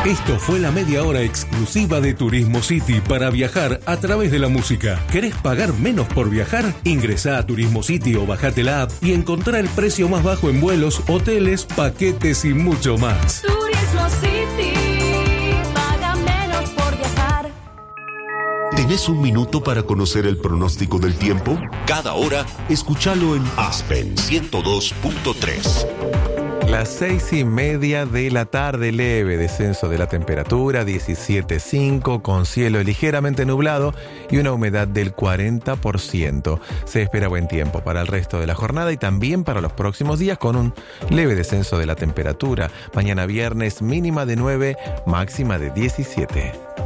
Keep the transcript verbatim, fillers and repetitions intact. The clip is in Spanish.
Esto fue la media hora exclusiva de Turismo City para viajar a través de la música. ¿Querés pagar menos por viajar? Ingresá a Turismo City o bajate la app y encontrá el precio más bajo en vuelos, hoteles, paquetes y mucho más. Turismo City, paga menos por viajar. ¿Tenés un minuto para conocer el pronóstico del tiempo? Cada hora, escúchalo en Aspen ciento dos punto tres. Las seis y media de la tarde, leve descenso de la temperatura, diecisiete punto cinco, con cielo ligeramente nublado y una humedad del cuarenta por ciento. Se espera buen tiempo para el resto de la jornada y también para los próximos días, con un leve descenso de la temperatura. Mañana viernes, mínima de nueve, máxima de diecisiete.